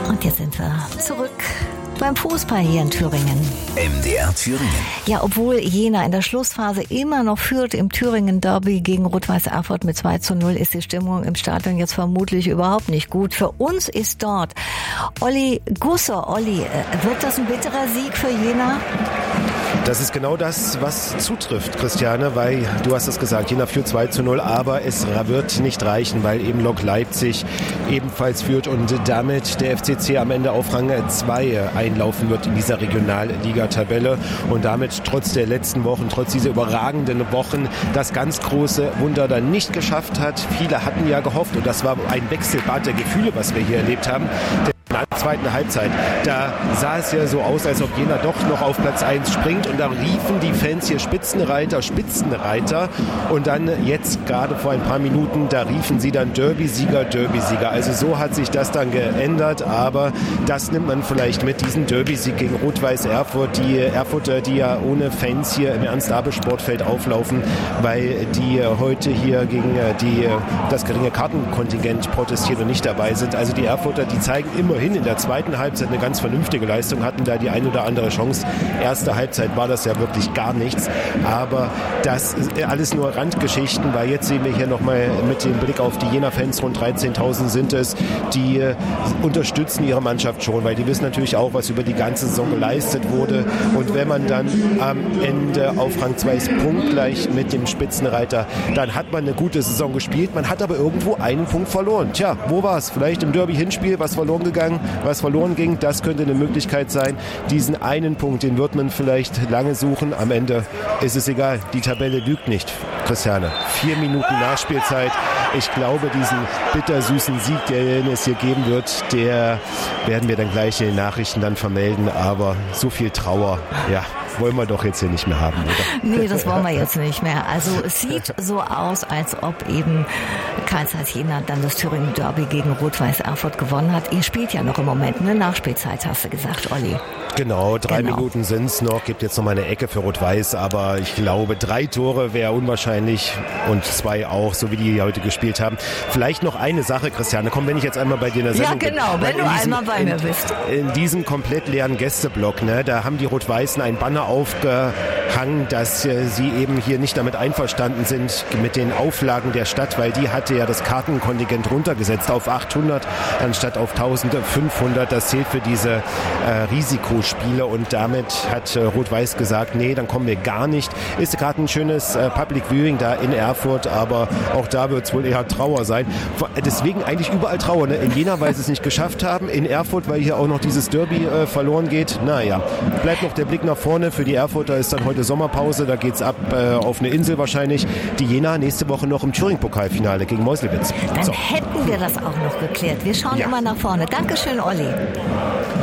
Und jetzt sind wir zurück beim Fußball hier in Thüringen. MDR Thüringen. Ja, obwohl Jena in der Schlussphase immer noch führt im Thüringen-Derby gegen Rot-Weiß Erfurt mit 2:0, ist die Stimmung im Stadion jetzt vermutlich überhaupt nicht gut. Für uns ist dort Olli Gusser. Olli, wird das ein bitterer Sieg für Jena? Das ist genau das, was zutrifft, Christiane, weil du hast es gesagt, Jena führt 2:0, aber es wird nicht reichen, weil eben Lok Leipzig ebenfalls führt und damit der FCC am Ende auf Rang 2 einlaufen wird in dieser Regionalliga-Tabelle und damit trotz der letzten Wochen, trotz dieser überragenden Wochen, das ganz große Wunder dann nicht geschafft hat. Viele hatten ja gehofft und das war ein Wechselbad der Gefühle, was wir hier erlebt haben. In der zweiten Halbzeit, da sah es ja so aus, als ob Jena doch noch auf Platz 1 springt und da riefen die Fans hier Spitzenreiter und dann jetzt gerade vor ein paar Minuten, da riefen sie dann Derby-Sieger. Also so hat sich das dann geändert, aber das nimmt man vielleicht mit, diesen Derby-Sieg gegen Rot-Weiß Erfurt, die Erfurter, die ja ohne Fans hier im Ernst-Abel-Sportfeld auflaufen, weil die heute hier gegen das geringe Kartenkontingent protestieren und nicht dabei sind. Also die Erfurter, die zeigen immerhin in der zweiten Halbzeit eine ganz vernünftige Leistung, hatten da die ein oder andere Chance. Erste Halbzeit war das ja wirklich gar nichts, aber das ist alles nur Randgeschichten, weil jetzt sehen wir hier nochmal mit dem Blick auf die Jena-Fans, rund 13.000 sind es, die unterstützen ihre Mannschaft schon, weil die wissen natürlich auch, was über die ganze Saison geleistet wurde und wenn man dann am Ende auf Rang 2 ist, punktgleich mit dem Spitzenreiter, dann hat man eine gute Saison gespielt, man hat aber irgendwo einen Punkt verloren. Tja, wo war es? Vielleicht im Derby-Hinspiel was verloren ging, das könnte eine Möglichkeit sein. Diesen einen Punkt, den wird man vielleicht lange suchen. Am Ende ist es egal. Die Tabelle lügt nicht, Christiane. 4 Minuten Nachspielzeit. Ich glaube, diesen bittersüßen Sieg, den es hier geben wird, der werden wir dann gleich in den Nachrichten dann vermelden. Aber so viel Trauer, ja, wollen wir doch jetzt hier nicht mehr haben, oder? Nee, das wollen wir jetzt nicht mehr. Also es sieht so aus, als ob eben Karl Zeiss Jena dann das Thüringen Derby gegen Rot-Weiß Erfurt gewonnen hat. Ihr spielt ja noch im Moment eine Nachspielzeit, hast du gesagt, Olli. Genau, 3 Minuten sind es noch, gibt jetzt noch mal eine Ecke für Rot-Weiß, aber ich glaube 3 Tore wäre unwahrscheinlich und 2 auch, so wie die heute gespielt haben. Vielleicht noch eine Sache, Christiane, komm, wenn ich jetzt einmal bei dir in der Sendung bin. Ja genau, wenn du einmal bei mir bist. In diesem komplett leeren Gästeblock, ne, da haben die Rot-Weißen ein Banner aufgehangen, dass sie eben hier nicht damit einverstanden sind mit den Auflagen der Stadt, weil die hatte ja das Kartenkontingent runtergesetzt auf 800 anstatt auf 1500. Das zählt für diese Risikospiele und damit hat Rot-Weiß gesagt, nee, dann kommen wir gar nicht. Ist gerade ein schönes Public Viewing da in Erfurt, aber auch da wird es wohl eher Trauer sein. Deswegen eigentlich überall Trauer. Ne? In Jena, weil sie es nicht geschafft haben, in Erfurt, weil hier auch noch dieses Derby verloren geht. Naja, bleibt noch der Blick nach vorne. Für die Erfurter ist dann heute Sommerpause, da geht's ab auf eine Insel wahrscheinlich. Die Jena nächste Woche noch im Thüringen-Pokalfinale gegen Meuselwitz. Dann hätten wir das auch noch geklärt. Wir schauen immer nach vorne. Dankeschön, Olli.